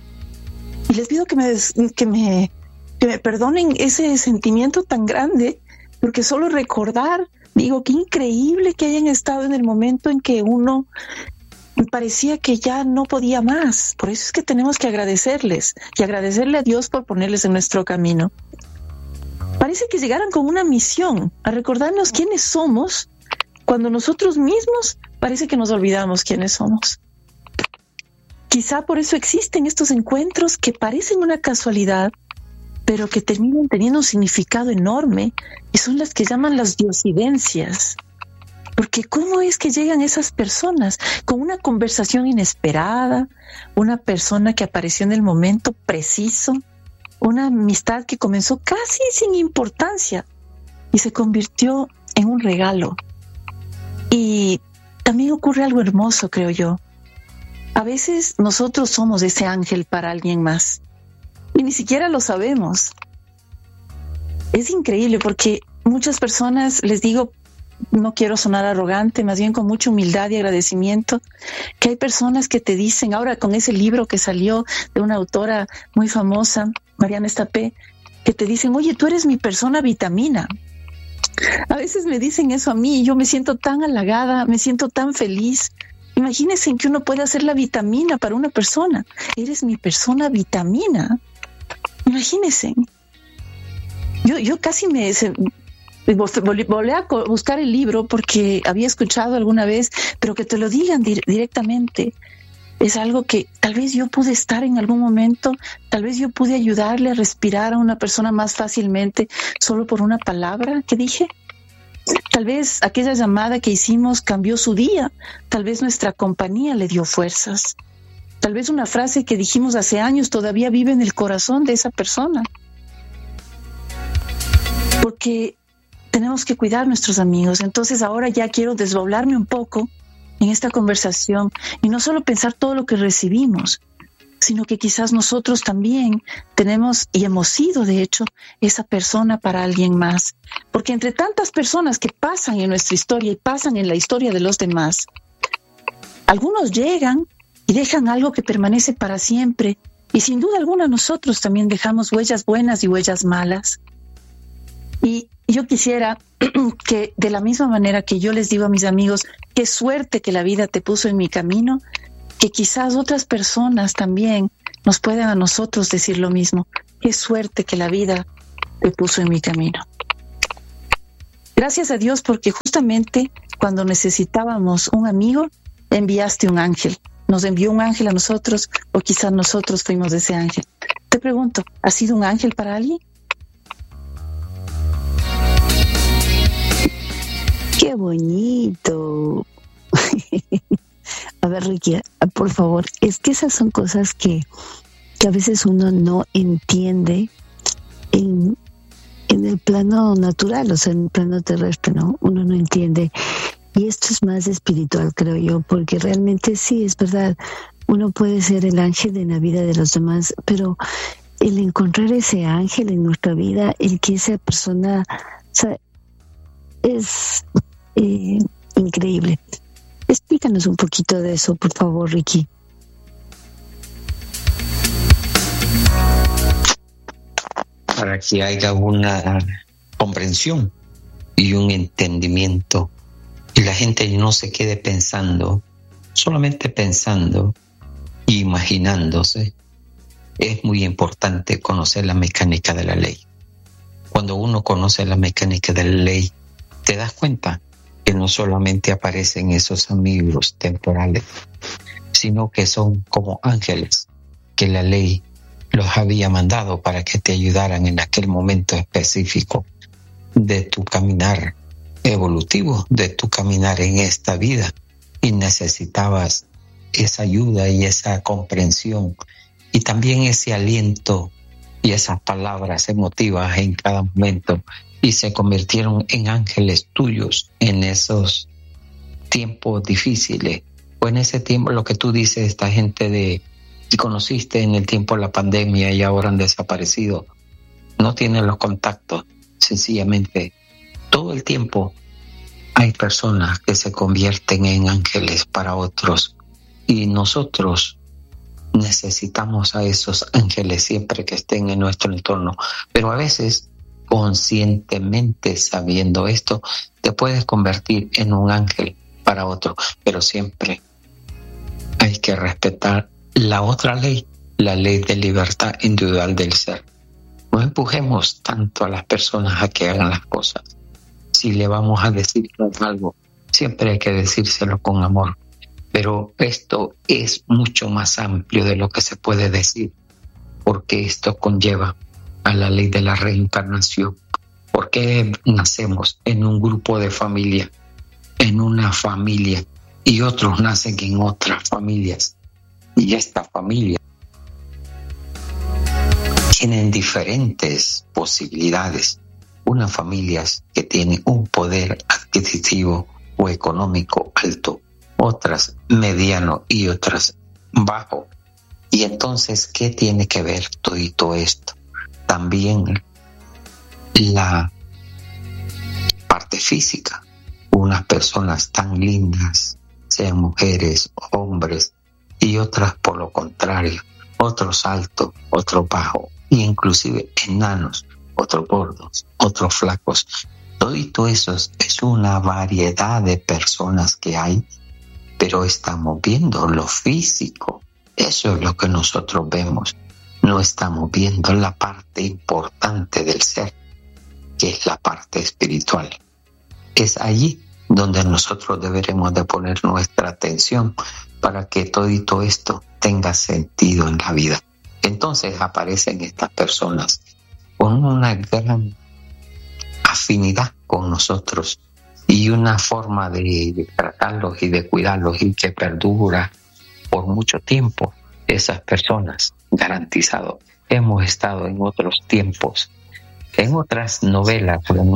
Y les pido que me perdonen ese sentimiento tan grande, porque solo recordar, digo, qué increíble que hayan estado en el momento en que uno parecía que ya no podía más. Por eso es que tenemos que agradecerles y agradecerle a Dios por ponerles en nuestro camino. Parece que llegaran con una misión, a recordarnos quiénes somos, cuando nosotros mismos parece que nos olvidamos quiénes somos. Quizá por eso existen estos encuentros que parecen una casualidad, pero que terminan teniendo un significado enorme, y son las que llaman las diosidencias. Porque ¿cómo es que llegan esas personas con una conversación inesperada, una persona que apareció en el momento preciso, una amistad que comenzó casi sin importancia y se convirtió en un regalo? Y también ocurre algo hermoso, creo yo. A veces nosotros somos ese ángel para alguien más y ni siquiera lo sabemos. Es increíble porque muchas personas, les digo, no quiero sonar arrogante, más bien con mucha humildad y agradecimiento, que hay personas que te dicen, ahora con ese libro que salió de una autora muy famosa, Mariana Estapé, que te dicen, oye, tú eres mi persona vitamina. A veces me dicen eso a mí y yo me siento tan halagada, me siento tan feliz. Imagínense en que uno puede hacer la vitamina para una persona. Eres mi persona vitamina. Imagínense. Yo casi volví a buscar el libro porque había escuchado alguna vez, pero que te lo digan directamente. Es algo que tal vez yo pude estar en algún momento, tal vez yo pude ayudarle a respirar a una persona más fácilmente solo por una palabra que dije. Tal vez aquella llamada que hicimos cambió su día, tal vez nuestra compañía le dio fuerzas, tal vez una frase que dijimos hace años todavía vive en el corazón de esa persona. Porque tenemos que cuidar a nuestros amigos. Entonces ahora ya quiero desdoblarme un poco en esta conversación y no solo pensar todo lo que recibimos, sino que quizás nosotros también tenemos y hemos sido, de hecho, esa persona para alguien más. Porque entre tantas personas que pasan en nuestra historia y pasan en la historia de los demás, algunos llegan y dejan algo que permanece para siempre, y sin duda alguna nosotros también dejamos huellas buenas y huellas malas. Y yo quisiera que de la misma manera que yo les digo a mis amigos, qué suerte que la vida te puso en mi camino, que quizás otras personas también nos puedan a nosotros decir lo mismo. Qué suerte que la vida te puso en mi camino. Gracias a Dios porque justamente cuando necesitábamos un amigo, enviaste un ángel. Nos envió un ángel a nosotros, o quizás nosotros fuimos ese ángel. Te pregunto, ¿has sido un ángel para alguien? ¡Qué bonito! A ver, Ricky, por favor, es que esas son cosas que a veces uno no entiende en el plano natural, o sea, en el plano terrestre, ¿no? Uno no entiende. Y esto es más espiritual, creo yo, porque realmente sí, es verdad, uno puede ser el ángel en la vida de los demás, pero el encontrar ese ángel en nuestra vida, el que esa persona, o sea, es increíble. Explícanos un poquito de eso, por favor, Ricky. Para que haya una comprensión y un entendimiento y la gente no se quede pensando, solamente pensando e imaginándose. Es muy importante conocer la mecánica de la ley. Cuando uno conoce la mecánica de la ley, te das cuenta que no solamente aparecen esos amigos temporales, sino que son como ángeles que la ley los había mandado para que te ayudaran en aquel momento específico de tu caminar evolutivo, de tu caminar en esta vida, y necesitabas esa ayuda y esa comprensión y también ese aliento y esas palabras emotivas en cada momento, y se convirtieron en ángeles tuyos en esos tiempos difíciles, o en ese tiempo, lo que tú dices, esta gente que conociste en el tiempo de la pandemia y ahora han desaparecido, no tienen los contactos, sencillamente todo el tiempo hay personas que se convierten en ángeles para otros, y nosotros necesitamos a esos ángeles siempre que estén en nuestro entorno, pero a veces conscientemente sabiendo esto te puedes convertir en un ángel para otro, pero siempre hay que respetar la otra ley, la ley de libertad individual del ser. No empujemos tanto a las personas a que hagan las cosas. Si le vamos a decir algo, siempre hay que decírselo con amor. Pero esto es mucho más amplio de lo que se puede decir, porque esto conlleva a la ley de la reencarnación. Porque nacemos en un grupo de familia, en una familia, y otros nacen en otras familias. Y esta familia tienen diferentes posibilidades. Unas familias que tienen un poder adquisitivo o económico alto, otras mediano y otras bajo. Y entonces, ¿qué tiene que ver todo esto? También la parte física. Unas personas tan lindas, sean mujeres, hombres, y otras por lo contrario, otros altos, otros bajos, e inclusive enanos, otros gordos, otros flacos. Todo eso es una variedad de personas que hay, pero estamos viendo lo físico. Eso es lo que nosotros vemos. No estamos viendo la parte importante del ser, que es la parte espiritual. Es allí donde nosotros deberemos de poner nuestra atención para que todo esto tenga sentido en la vida. Entonces aparecen estas personas con una gran afinidad con nosotros y una forma de tratarlos y de cuidarlos y que perdura por mucho tiempo. Esas personas, garantizado, hemos estado en otros tiempos, en otras novelas, en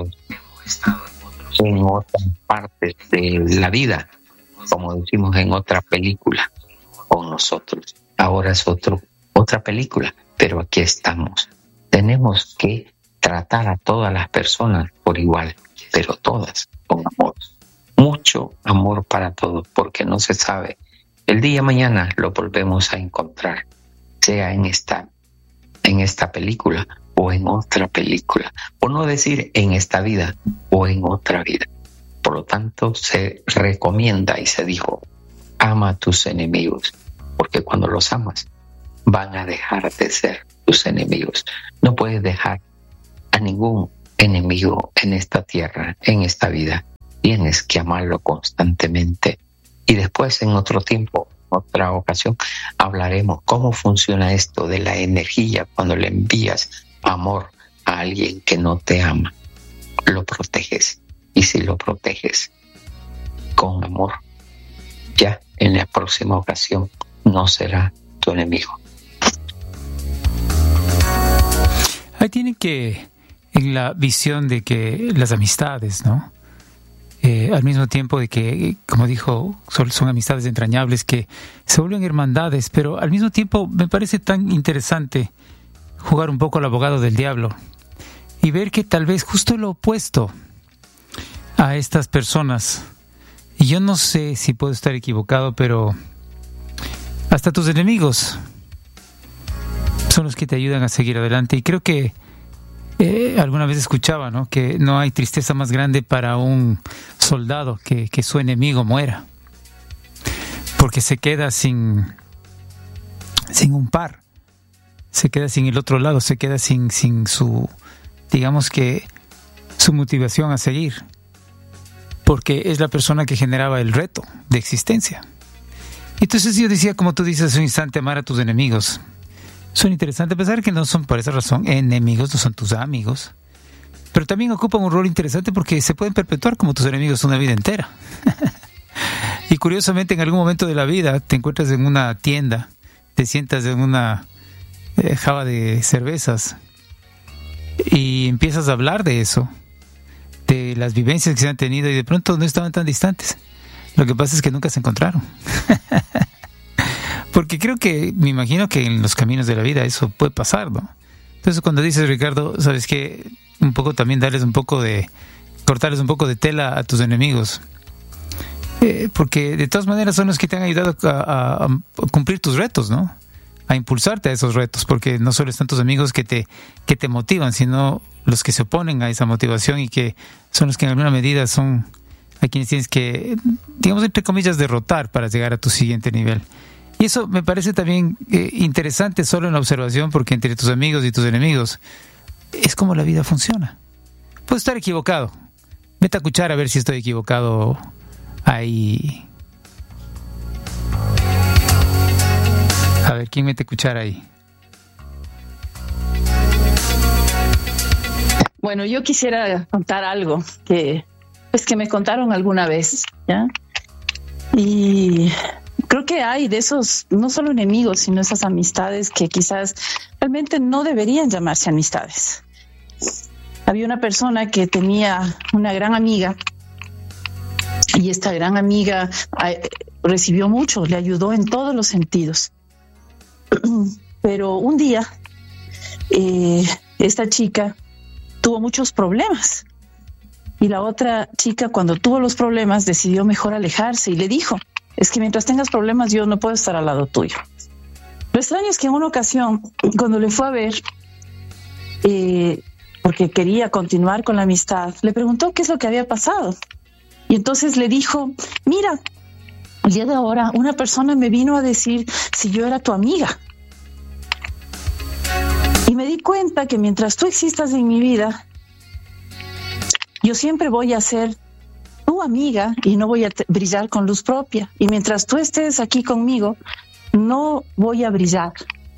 otras partes de la vida, como decimos, en otra película con nosotros. Ahora es otra película, pero aquí estamos. Tenemos que tratar a todas las personas por igual, pero todas con amor. Mucho amor para todos, porque no se sabe. El día de mañana lo volvemos a encontrar, sea en esta película o en otra película, por no decir en esta vida o en otra vida. Por lo tanto, se recomienda y se dijo ama a tus enemigos, porque cuando los amas, van a dejar de ser tus enemigos. No puedes dejar a ningún enemigo en esta tierra, en esta vida. Tienes que amarlo constantemente. Y después, en otro tiempo, otra ocasión, hablaremos cómo funciona esto de la energía cuando le envías amor a alguien que no te ama. Lo proteges. Y si lo proteges con amor, ya en la próxima ocasión no será tu enemigo. Ahí tienen que, en la visión de que las amistades, ¿no? Al mismo tiempo de que, como dijo, son amistades entrañables que se vuelven hermandades, pero al mismo tiempo me parece tan interesante jugar un poco al abogado del diablo y ver que tal vez justo lo opuesto a estas personas, y yo no sé si puedo estar equivocado, pero hasta tus enemigos son los que te ayudan a seguir adelante. Y creo que alguna vez escuchaba, ¿no?, que no hay tristeza más grande para un soldado que su enemigo muera, porque se queda sin un par, se queda sin el otro lado, se queda sin su, digamos que, su motivación a seguir, porque es la persona que generaba el reto de existencia. Entonces yo decía, como tú dices hace un instante, amar a tus enemigos. Son interesantes, a pesar que no son por esa razón enemigos, no son tus amigos, pero también ocupan un rol interesante porque se pueden perpetuar como tus enemigos una vida entera. Y curiosamente, en algún momento de la vida te encuentras en una tienda, te sientas en una java de cervezas y empiezas a hablar de eso, de las vivencias que se han tenido, y de pronto no estaban tan distantes. Lo que pasa es que nunca se encontraron. Porque creo que, me imagino que en los caminos de la vida eso puede pasar, ¿no? Entonces cuando dices, Ricardo, ¿sabes qué? Un poco también cortarles un poco de tela a tus enemigos. Porque de todas maneras son los que te han ayudado a cumplir tus retos, ¿no? A impulsarte a esos retos, porque no solo están tus amigos que te motivan, sino los que se oponen a esa motivación y que son los que en alguna medida son a quienes tienes que, digamos, entre comillas, derrotar para llegar a tu siguiente nivel. Y eso me parece también interesante solo en la observación, porque entre tus amigos y tus enemigos es como la vida funciona. Puedo estar equivocado. Vete a escuchar a ver si estoy equivocado ahí. A ver, ¿quién mete cuchara ahí? Bueno, yo quisiera contar algo que me contaron alguna vez, ¿ya? Y creo que hay de esos, no solo enemigos, sino esas amistades que quizás realmente no deberían llamarse amistades. Había una persona que tenía una gran amiga, y esta gran amiga recibió mucho, le ayudó en todos los sentidos. Pero un día, esta chica tuvo muchos problemas. Y la otra chica, cuando tuvo los problemas, decidió mejor alejarse y le dijo: es que mientras tengas problemas yo no puedo estar al lado tuyo. Lo extraño es que en una ocasión, cuando le fue a ver, porque quería continuar con la amistad, le preguntó qué es lo que había pasado. Y entonces le dijo: mira, el día de ahora una persona me vino a decir si yo era tu amiga. Y me di cuenta que mientras tú existas en mi vida, yo siempre voy a ser tu amiga y no voy a brillar con luz propia. Y mientras tú estés aquí conmigo, no voy a brillar.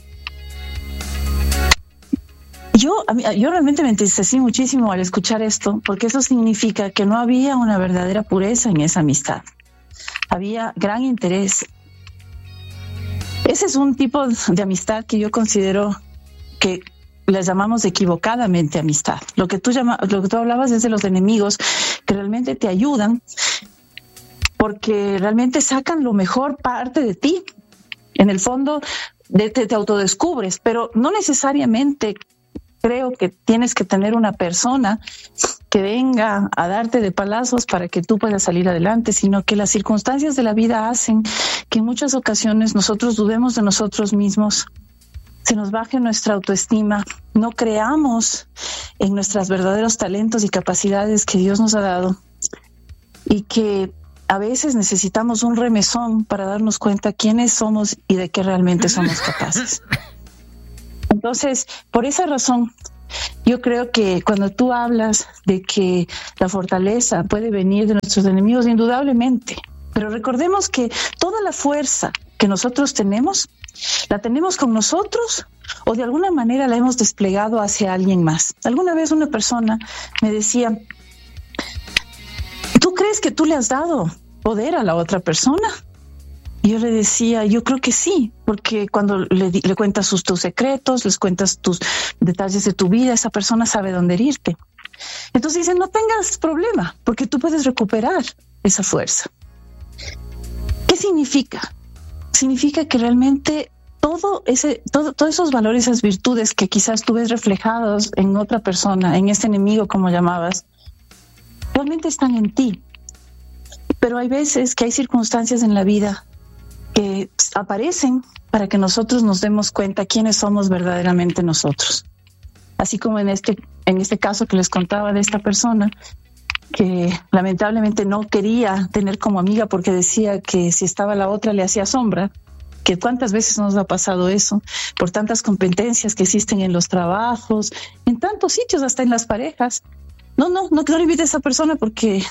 Yo realmente me entristecí muchísimo al escuchar esto, porque eso significa que no había una verdadera pureza en esa amistad. Había gran interés. Ese es un tipo de amistad que yo considero que las llamamos equivocadamente amistad. Lo que tú hablabas es de los enemigos que realmente te ayudan porque realmente sacan lo mejor parte de ti. En el fondo te autodescubres, pero no necesariamente creo que tienes que tener una persona que venga a darte de palazos para que tú puedas salir adelante, sino que las circunstancias de la vida hacen que en muchas ocasiones nosotros dudemos de nosotros mismos, se nos baje nuestra autoestima, no creamos en nuestros verdaderos talentos y capacidades que Dios nos ha dado, y que a veces necesitamos un remesón para darnos cuenta quiénes somos y de qué realmente somos capaces. Entonces, por esa razón, yo creo que cuando tú hablas de que la fortaleza puede venir de nuestros enemigos, indudablemente, pero recordemos que toda la fuerza que nosotros tenemos, la tenemos con nosotros o de alguna manera la hemos desplegado hacia alguien más. Alguna vez una persona me decía, ¿tú crees que tú le has dado poder a la otra persona? Y yo le decía, yo creo que sí, porque cuando le cuentas tus secretos, les cuentas tus detalles de tu vida, esa persona sabe dónde herirte. Entonces dicen, no tengas problema, porque tú puedes recuperar esa fuerza. ¿Qué significa? Significa que realmente todos esos valores, esas virtudes que quizás tú ves reflejados en otra persona, en ese enemigo como llamabas, realmente están en ti. Pero hay veces que hay circunstancias en la vida que aparecen para que nosotros nos demos cuenta quiénes somos verdaderamente nosotros. Así como en este caso que les contaba de esta persona que lamentablemente no quería tener como amiga porque decía que si estaba la otra le hacía sombra, que cuántas veces nos ha pasado eso, por tantas competencias que existen en los trabajos, en tantos sitios, hasta en las parejas. No le invite a esa persona porque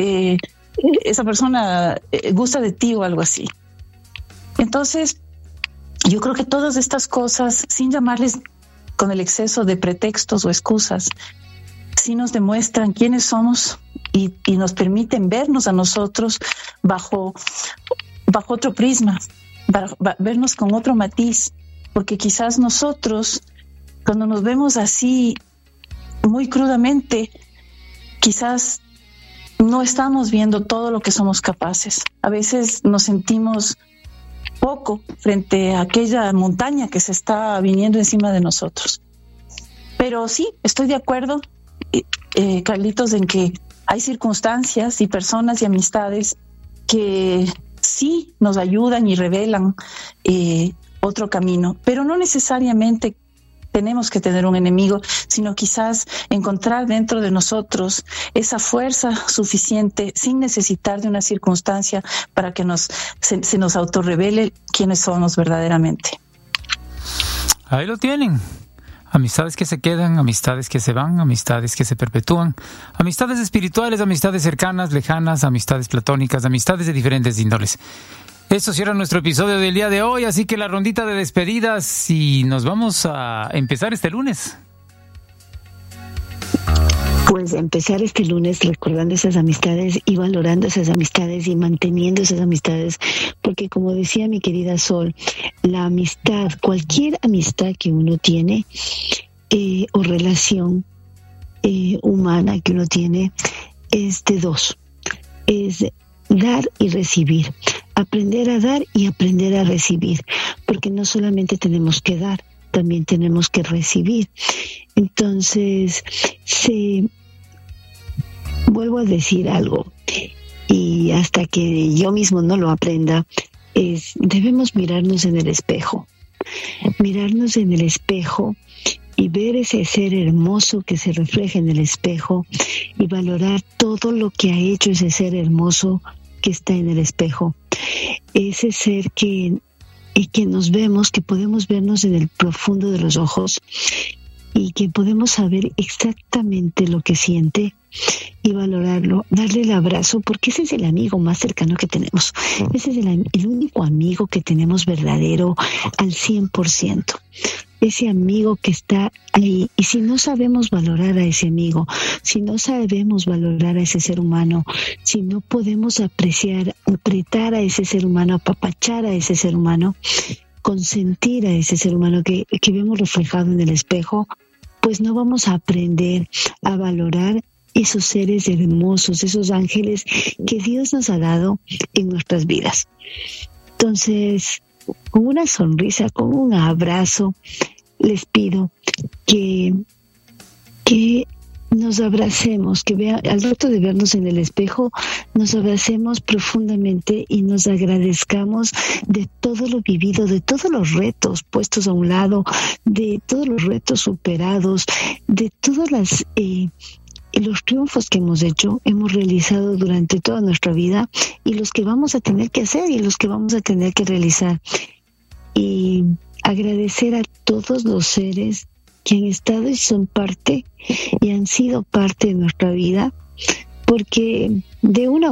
esa persona gusta de ti o algo así. Entonces, yo creo que todas estas cosas, sin llamarles con el exceso de pretextos o excusas, sí nos demuestran quiénes somos y nos permiten vernos a nosotros bajo otro prisma, vernos con otro matiz, porque quizás nosotros, cuando nos vemos así muy crudamente, quizás no estamos viendo todo lo que somos capaces. A veces nos sentimos poco frente a aquella montaña que se está viniendo encima de nosotros. Pero sí, estoy de acuerdo, Carlitos, en que hay circunstancias y personas y amistades que sí nos ayudan y revelan otro camino, pero no necesariamente tenemos que tener un enemigo, sino quizás encontrar dentro de nosotros esa fuerza suficiente sin necesitar de una circunstancia para que se nos autorrevele quiénes somos verdaderamente. Ahí lo tienen. Amistades que se quedan, amistades que se van, amistades que se perpetúan, amistades espirituales, amistades cercanas, lejanas, amistades platónicas, amistades de diferentes índoles. Esto cierra nuestro episodio del día de hoy, así que la rondita de despedidas y nos vamos a empezar este lunes. Pues empezar este lunes recordando esas amistades y valorando esas amistades y manteniendo esas amistades, porque como decía mi querida Sol, la amistad, cualquier amistad que uno tiene o relación humana que uno tiene es de dos, es dar y recibir, aprender a dar y aprender a recibir, porque no solamente tenemos que dar, también tenemos que recibir. Entonces, vuelvo a decir algo, y hasta que yo mismo no lo aprenda, debemos mirarnos en el espejo y ver ese ser hermoso que se refleja en el espejo y valorar todo lo que ha hecho ese ser hermoso que está en el espejo. Ese ser que nos vemos, que podemos vernos en el profundo de los ojos y que podemos saber exactamente lo que siente y valorarlo, darle el abrazo, porque ese es el amigo más cercano que tenemos. Ese es el único amigo que tenemos verdadero al 100%. Ese amigo que está ahí. Y si no sabemos valorar a ese amigo, si no sabemos valorar a ese ser humano, si no podemos apreciar, apretar a ese ser humano, apapachar a ese ser humano, consentir a ese ser humano que vemos reflejado en el espejo, pues no vamos a aprender a valorar esos seres hermosos, esos ángeles que Dios nos ha dado en nuestras vidas. Entonces, con una sonrisa, con un abrazo, les pido que nos abracemos, que al rato de vernos en el espejo, nos abracemos profundamente y nos agradezcamos de todo lo vivido, de todos los retos puestos a un lado, de todos los retos superados, de todas las y los triunfos que hemos realizado durante toda nuestra vida, y los que vamos a tener que hacer y los que vamos a tener que realizar. Y agradecer a todos los seres que han estado y son parte y han sido parte de nuestra vida, porque de una